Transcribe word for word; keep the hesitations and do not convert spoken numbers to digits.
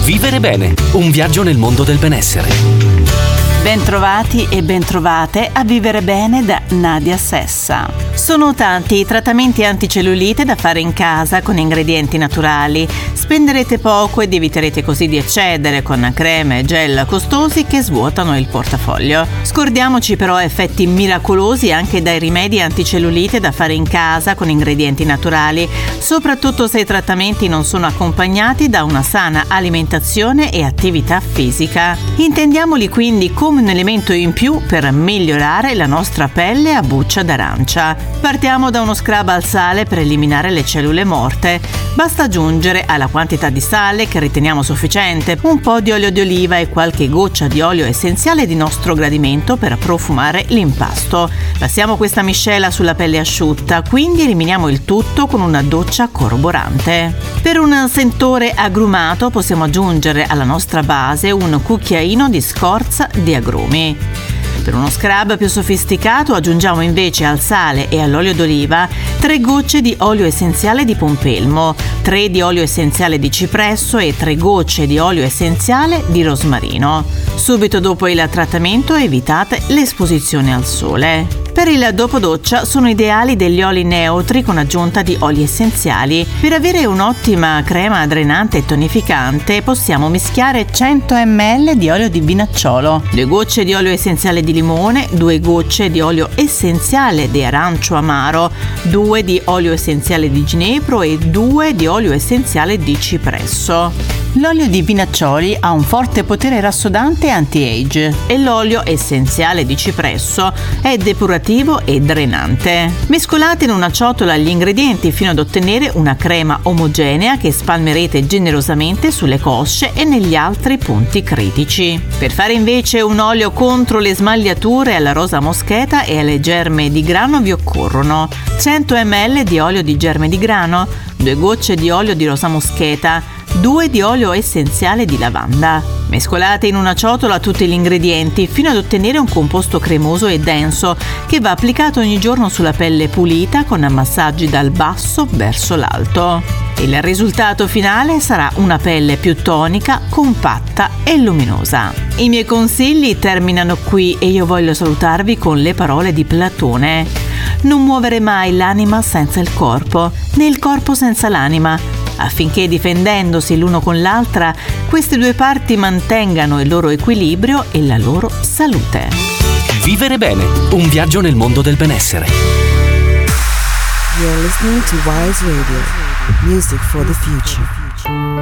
Vivere bene, un viaggio nel mondo del benessere. Bentrovati e bentrovate a Vivere Bene da Nadia Sessa. Sono tanti i trattamenti anticellulite da fare in casa con ingredienti naturali. Spenderete poco ed eviterete così di eccedere con creme e gel costosi che svuotano il portafoglio. Scordiamoci però effetti miracolosi anche dai rimedi anticellulite da fare in casa con ingredienti naturali, soprattutto se i trattamenti non sono accompagnati da una sana alimentazione e attività fisica. Intendiamoli quindi come un elemento in più per migliorare la nostra pelle a buccia d'arancia. Partiamo da uno scrub al sale per eliminare le cellule morte. Basta aggiungere alla quantità di sale che riteniamo sufficiente un po' di olio di oliva e qualche goccia di olio essenziale di nostro gradimento per profumare l'impasto. Passiamo questa miscela sulla pelle asciutta, quindi eliminiamo il tutto con una doccia corroborante. Per un sentore agrumato possiamo aggiungere alla nostra base un cucchiaino di scorza di agrumi. Per uno scrub più sofisticato aggiungiamo invece al sale e all'olio d'oliva tre gocce di olio essenziale di pompelmo, tre di olio essenziale di cipresso e tre gocce di olio essenziale di rosmarino. Subito dopo il trattamento evitate l'esposizione al sole. Per il dopo doccia sono ideali degli oli neutri con aggiunta di oli essenziali. Per avere un'ottima crema drenante e tonificante possiamo mischiare cento millilitri di olio di vinacciolo, due gocce di olio essenziale di limone, due gocce di olio essenziale di arancio amaro, due di olio essenziale di ginepro e due di olio essenziale di cipresso. L'olio di vinaccioli ha un forte potere rassodante anti-age e l'olio essenziale di cipresso è depurativo e drenante. Mescolate in una ciotola gli ingredienti fino ad ottenere una crema omogenea che spalmerete generosamente sulle cosce e negli altri punti critici. Per fare invece un olio contro le smagliature alla rosa moscheta e alle germe di grano vi occorrono cento millilitri di olio di germe di grano, due gocce di olio di rosa moscheta, due di olio essenziale di lavanda. Mescolate in una ciotola tutti gli ingredienti fino ad ottenere un composto cremoso e denso che va applicato ogni giorno sulla pelle pulita con massaggi dal basso verso l'alto. Il risultato finale sarà una pelle più tonica, compatta e luminosa. I miei consigli terminano qui e io voglio salutarvi con le parole di Platone. Non muovere mai l'anima senza il corpo, né il corpo senza l'anima, affinché difendendosi l'uno con l'altra, queste due parti mantengano il loro equilibrio e la loro salute. Vivere bene, un viaggio nel mondo del benessere. You're listening to Wise Radio, music for the future.